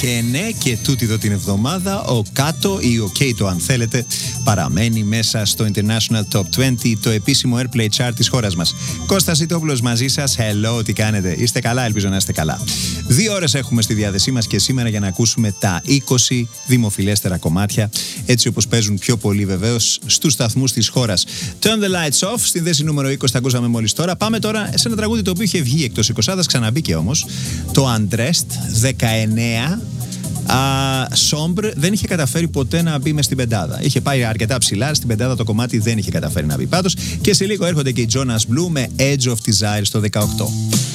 Και ναι, και τούτη εδώ την εβδομάδα ο Κάτω ή ο Κέιτο αν θέλετε παραμένει μέσα στο International Top 20, το επίσημο Airplay Chart της χώρας μας. Κώστας Ιτόπουλος μαζί σας, hello, τι κάνετε, είστε καλά, ελπίζω να είστε καλά. 2 ώρες έχουμε στη διάθεσή μας και σήμερα για να ακούσουμε τα 20 δημοφιλέστερα κομμάτια, έτσι όπως παίζουν πιο πολύ βεβαίως στους σταθμούς της χώρας. Turn the lights off, στη θέση νούμερο 20 τα ακούσαμε μόλις τώρα. Πάμε τώρα σε ένα τραγούδι το οποίο είχε βγει εκτός 20, ξαναμπήκε όμως, το Undressed, 19. Sombre δεν είχε καταφέρει ποτέ να μπει μες στην πεντάδα. Είχε πάει αρκετά ψηλά, στην πεντάδα το κομμάτι δεν είχε καταφέρει να μπει πάντως. Και σε λίγο έρχονται και οι Jonas Blue με Edge of Desire στο 18.